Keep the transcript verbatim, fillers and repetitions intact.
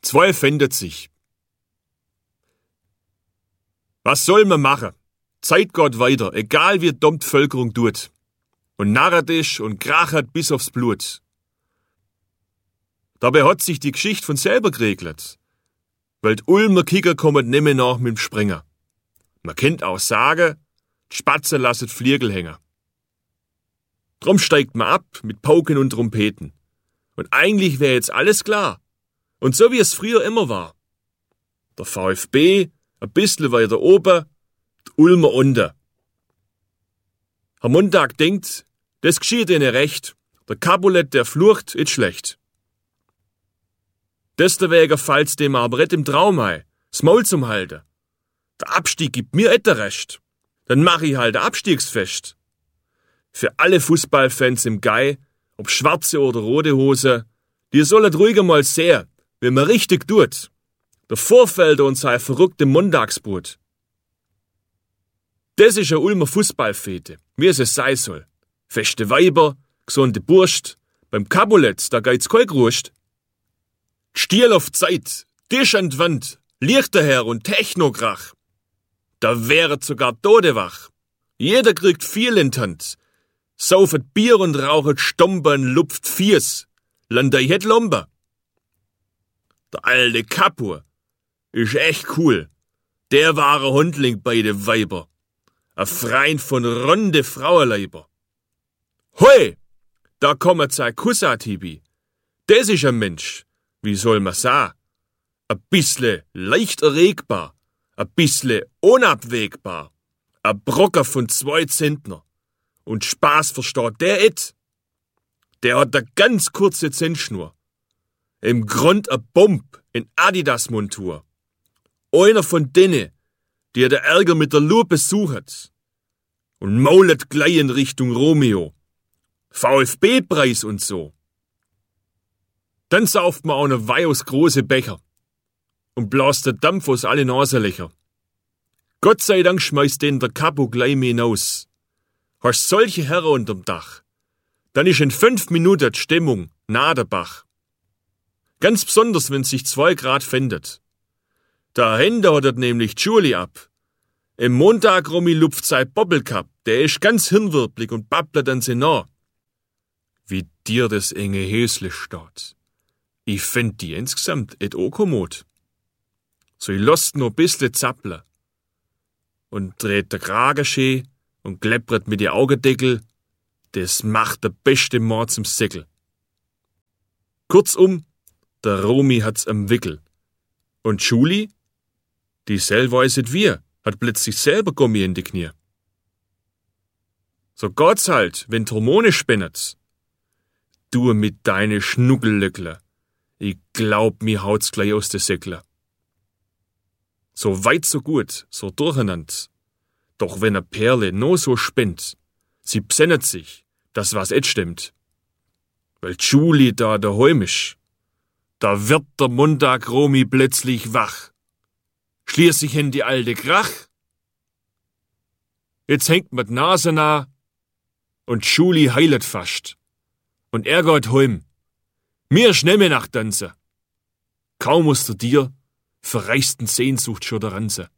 Zwei fändet sich. Was soll man machen? Zeit geht weiter, egal wie dumm die Bevölkerung tut. Und narret ist und krachert bis aufs Blut. Dabei hat sich die Geschichte von selber geregelt. Weil die Ulmer Kicker kommen nimmer nach mit dem Springer. Man kennt auch sagen, die Spatzen lassen Fliegel hängen. Drum steigt man ab mit Pauken und Trompeten. Und eigentlich wäre jetzt alles klar. Und so wie es früher immer war. Der VfB ein bisschen weiter oben, die Ulmer unten. Herr Montag denkt, das geschieht ihnen recht. Der Capulet, der flucht, ist schlecht. Deswegen fällt's dem aber nicht im Traum ein, das Maul zum halten. Der Abstieg gibt mir et recht. Dann mach ich halt ein Abstiegsfest. Für alle Fußballfans im Gei, ob schwarze oder rote Hose, die sollen ruhiger mal sehen, wenn man richtig tut. Der Vorfelder und sein verrückte Montagsbrot. Das ist eine Ulmer Fußballfete, wie es es sein soll. Feste Weiber, gesunde Burst, beim Capulet, da geht's kein Grust. Stiel auf Zeit, Tisch an die Wand, Lichter her und Technokrach. Da wäret sogar Tode wach. Jeder kriegt viel in die Hand. Saufet Bier und rauchet Stombern, lupft Fies. Landei het Lomber. Der alte Kapur ist echt cool. Der wahre Hundling bei de Weiber. A Freund von ronde Frauenleiber. Hoi, da kommt sein Kussatibi. Das ist ein Mensch, wie soll man sagen? A bissle leicht erregbar, a bissle unabwägbar, a Brocker von zwei Zentner. Und Spaß versteht der et. Der hat a ganz kurze Zentschnur. Im Grund a Bomb in Adidas-Montur. Einer von denen, der der Ärger mit der Lupe sucht. Und maulet gleich in Richtung Romeo. VfB-Preis und so. Dann sauft man auch ne Weih aus große Becher. Und blast der Dampf aus alle Nasenlöcher. Gott sei Dank schmeißt den der Capo gleich mehr hinaus. Hast solche Herren unterm Dach, dann ist in fünf Minuten die Stimmung nahe der Bach. Ganz besonders, wenn sich zwei Grad fändet. Da Hände hat er nämlich Julie ab. Im Montag Romy lupft sein Bobbelcup, der ist ganz hirnwirblig und babbelt an sie nah. Wie dir das enge Häsle steht. Ich fänd die insgesamt et o kommod. So ich lost nur bissle zappler. Und dreht der Kragen schön und kleppert mit die Augendeckel, das macht der beste Mord zum Säckel. Kurzum, der Romy hat's am Wickel. Und Julie, die sel weißet wir, hat plötzlich selber Gummi in die Knie. So geht's halt, wenn Hormone spennet. Du mit deine Schnuggellöckler, ich glaub, mi haut's gleich aus de Säckler. So weit, so gut, so durcheinander. Doch wenn a Perle no so spinnt, sie bsennet sich, das was et stimmt. Weil Julie da daheim isch, da wird der Montag Romy plötzlich wach. Schließt sich in die alte Krach. Jetzt hängt mit Nase nah und Julie heilet fast. Und er geht heim. Mir schnemme nach Tanze. Kaum musst du dir verreißten Sehnsucht schon der Ranze.